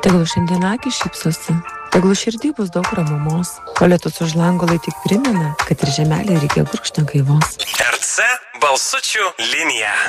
Tegul šiandien akys šypsosi, tegul širdį bus daug ramumos, o lietus už lango lai tik primena, kad ir žemelė reikia gurkšnio gaivos. RC Balsučių linija.